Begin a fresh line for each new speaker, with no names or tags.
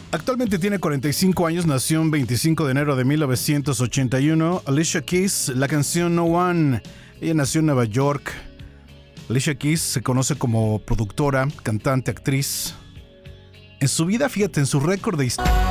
Actualmente tiene 45 años, nació el 25 de enero de 1981. Alicia Keys, la canción No One. Ella nació en Nueva York. Alicia Keys se conoce como productora, cantante, actriz. En su vida, fíjate, en su récord de historia.